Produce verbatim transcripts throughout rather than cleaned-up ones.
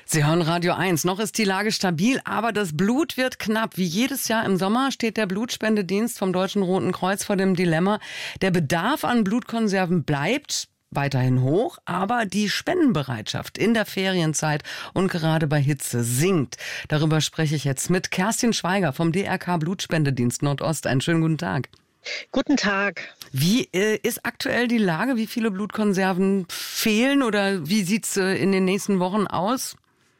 Sie hören Radio eins. Noch ist die Lage stabil, aber das Blut wird knapp. Wie jedes Jahr im Sommer steht der Blutspendedienst vom Deutschen Roten Kreuz vor dem Dilemma. Der Bedarf an Blutkonserven bleibt weiterhin hoch, aber die Spendenbereitschaft in der Ferienzeit und gerade bei Hitze sinkt. Darüber spreche ich jetzt mit Kerstin Schweiger vom D R K Blutspendedienst Nordost. Einen schönen guten Tag. Guten Tag. Wie äh, ist aktuell die Lage? Wie viele Blutkonserven fehlen oder wie sieht's äh, in den nächsten Wochen aus?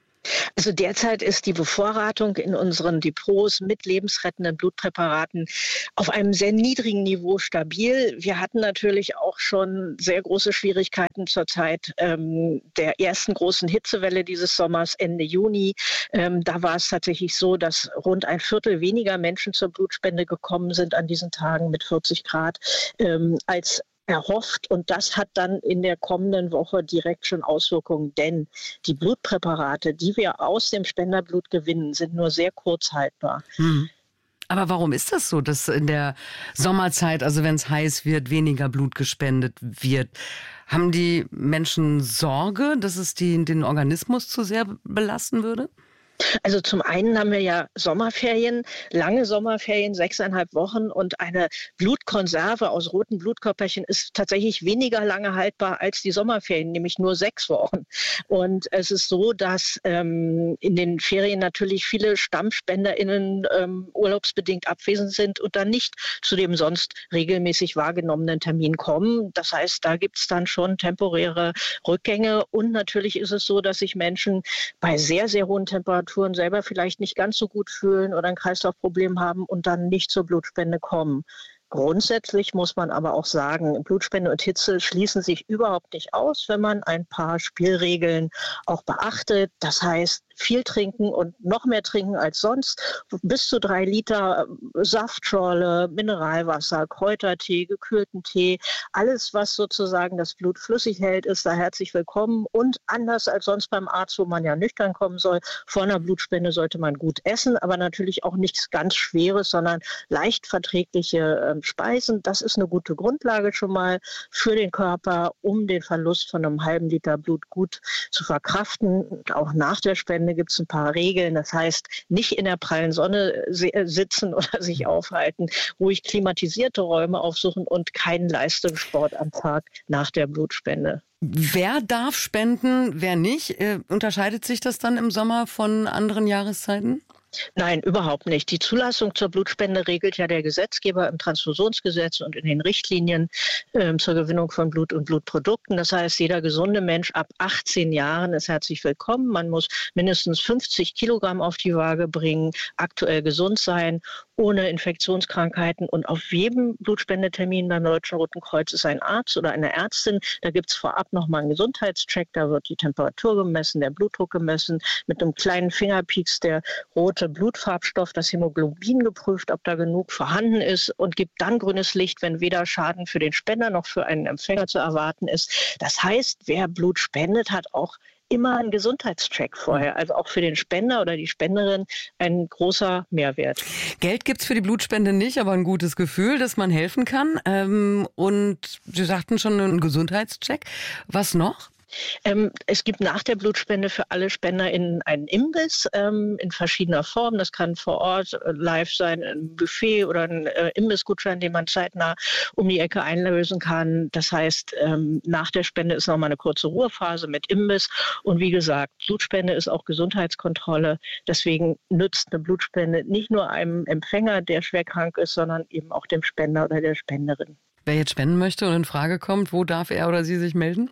Also derzeit ist die Bevorratung in unseren Depots mit lebensrettenden Blutpräparaten auf einem sehr niedrigen Niveau stabil. Wir hatten natürlich auch schon sehr große Schwierigkeiten zur Zeit ähm, der ersten großen Hitzewelle dieses Sommers Ende Juni. Ähm, da war es tatsächlich so, dass rund ein Viertel weniger Menschen zur Blutspende gekommen sind an diesen Tagen mit vierzig Grad ähm, als erhofft, und das hat dann in der kommenden Woche direkt schon Auswirkungen, denn die Blutpräparate, die wir aus dem Spenderblut gewinnen, sind nur sehr kurz haltbar. Hm. Aber warum ist das so, dass in der Sommerzeit, also wenn es heiß wird, weniger Blut gespendet wird? Haben die Menschen Sorge, dass es die, den Organismus zu sehr belasten würde? Also zum einen haben wir ja Sommerferien, lange Sommerferien, sechseinhalb Wochen, und eine Blutkonserve aus roten Blutkörperchen ist tatsächlich weniger lange haltbar als die Sommerferien, nämlich nur sechs Wochen. Und es ist so, dass ähm, in den Ferien natürlich viele StammspenderInnen ähm, urlaubsbedingt abwesend sind und dann nicht zu dem sonst regelmäßig wahrgenommenen Termin kommen. Das heißt, da gibt es dann schon temporäre Rückgänge, und natürlich ist es so, dass sich Menschen bei sehr, sehr hohen Temperaturen selber vielleicht nicht ganz so gut fühlen oder ein Kreislaufproblem haben und dann nicht zur Blutspende kommen. Grundsätzlich muss man aber auch sagen, Blutspende und Hitze schließen sich überhaupt nicht aus, wenn man ein paar Spielregeln auch beachtet. Das heißt, viel trinken und noch mehr trinken als sonst. Bis zu drei Liter Saftschorle, Mineralwasser, Kräutertee, gekühlten Tee. Alles, was sozusagen das Blut flüssig hält, ist da herzlich willkommen. Und anders als sonst beim Arzt, wo man ja nüchtern kommen soll, vor einer Blutspende sollte man gut essen, aber natürlich auch nichts ganz Schweres, sondern leicht verträgliche äh, Speisen. Das ist eine gute Grundlage schon mal für den Körper, um den Verlust von einem halben Liter Blut gut zu verkraften. Und auch nach der Spende gibt es ein paar Regeln. Das heißt, nicht in der prallen Sonne sitzen oder sich aufhalten, ruhig klimatisierte Räume aufsuchen und keinen Leistungssport am Tag nach der Blutspende. Wer darf spenden, wer nicht? Äh, unterscheidet sich das dann im Sommer von anderen Jahreszeiten? Nein, überhaupt nicht. Die Zulassung zur Blutspende regelt ja der Gesetzgeber im Transfusionsgesetz und in den Richtlinien äh, zur Gewinnung von Blut und Blutprodukten. Das heißt, jeder gesunde Mensch ab achtzehn Jahren ist herzlich willkommen. Man muss mindestens fünfzig Kilogramm auf die Waage bringen, aktuell gesund sein, ohne Infektionskrankheiten. Und auf jedem Blutspendetermin beim Deutschen Roten Kreuz ist ein Arzt oder eine Ärztin. Da gibt es vorab nochmal einen Gesundheitscheck. Da wird die Temperatur gemessen, der Blutdruck gemessen, mit einem kleinen Fingerpieks der rote Blutfarbstoff, das Hämoglobin, geprüft, ob da genug vorhanden ist, und gibt dann grünes Licht, wenn weder Schaden für den Spender noch für einen Empfänger zu erwarten ist. Das heißt, wer Blut spendet, hat auch immer einen Gesundheitscheck vorher. Also auch für den Spender oder die Spenderin ein großer Mehrwert. Geld gibt's für die Blutspende nicht, aber ein gutes Gefühl, dass man helfen kann. Ähm, und Sie sagten schon einen Gesundheitscheck. Was noch? Ähm, es gibt nach der Blutspende für alle SpenderInnen einen Imbiss ähm, in verschiedener Form. Das kann vor Ort äh, live sein, ein Buffet oder ein äh, Imbissgutschein, den man zeitnah um die Ecke einlösen kann. Das heißt, ähm, nach der Spende ist nochmal eine kurze Ruhephase mit Imbiss. Und wie gesagt, Blutspende ist auch Gesundheitskontrolle. Deswegen nützt eine Blutspende nicht nur einem Empfänger, der schwer krank ist, sondern eben auch dem Spender oder der Spenderin. Wer jetzt spenden möchte und in Frage kommt, wo darf er oder sie sich melden?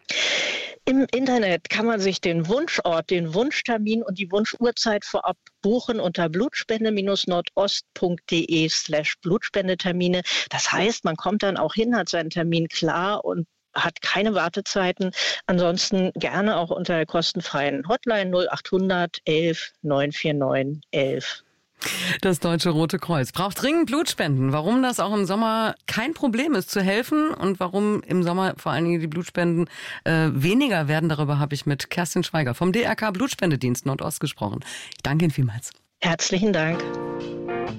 Im Internet kann man sich den Wunschort, den Wunschtermin und die Wunschuhrzeit vorab buchen unter blutspende-nordost.de slash Blutspendetermine. Das heißt, man kommt dann auch hin, hat seinen Termin klar und hat keine Wartezeiten. Ansonsten gerne auch unter der kostenfreien Hotline null achthundert elf neunhundertneunundvierzig elf. Das Deutsche Rote Kreuz braucht dringend Blutspenden. Warum das auch im Sommer kein Problem ist, zu helfen und warum im Sommer vor allen Dingen die Blutspenden äh, weniger werden, darüber habe ich mit Kerstin Schweiger vom D R K Blutspendedienst Nordost gesprochen. Ich danke Ihnen vielmals. Herzlichen Dank.